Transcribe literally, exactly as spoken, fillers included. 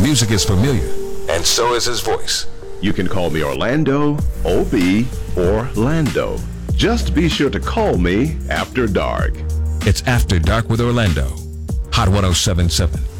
music is familiar, and so is his voice. You can call me Orlando, O B, or Lando. Just be sure to call me after dark. It's After Dark with Orlando. Hot one oh seven point seven.